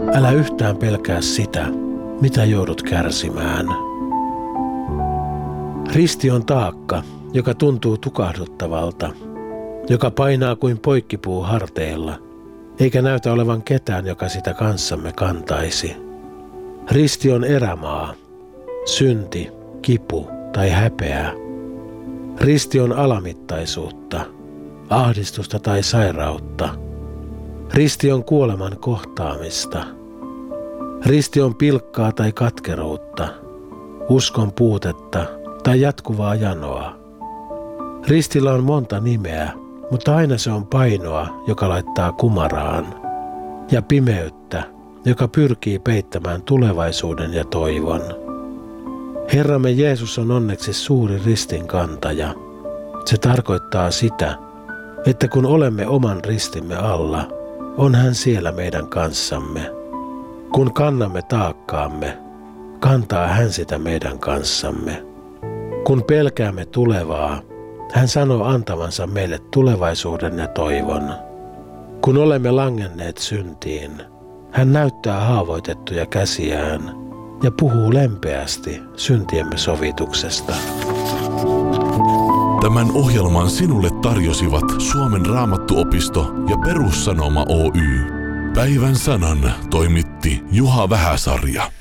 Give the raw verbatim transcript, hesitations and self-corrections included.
Älä yhtään pelkää sitä, mitä joudut kärsimään. Risti on taakka, joka tuntuu tukahduttavalta, joka painaa kuin poikkipuu harteilla, eikä näytä olevan ketään, joka sitä kanssamme kantaisi. Risti on erämaa, synti, kipu tai häpeä. Risti on alamittaisuutta, ahdistusta tai sairautta. Risti on kuoleman kohtaamista. Risti on pilkkaa tai katkeruutta, uskon puutetta tai jatkuvaa janoa. Ristillä on monta nimeä, mutta aina se on painoa, joka laittaa kumaraan, ja pimeyttä, joka pyrkii peittämään tulevaisuuden ja toivon. Herramme Jeesus on onneksi suuri ristin kantaja. Se tarkoittaa sitä, että kun olemme oman ristimme alla, on hän siellä meidän kanssamme. Kun kannamme taakkaamme, kantaa hän sitä meidän kanssamme. Kun pelkäämme tulevaa, hän sanoo antavansa meille tulevaisuuden ja toivon. Kun olemme langenneet syntiin, hän näyttää haavoitettuja käsiään ja puhuu lempeästi syntiemme sovituksesta. Tämän ohjelman sinulle tarjosivat Suomen Raamattuopisto ja Perussanoma Oy. Päivän sanan toimitti Juha Vähäsarja.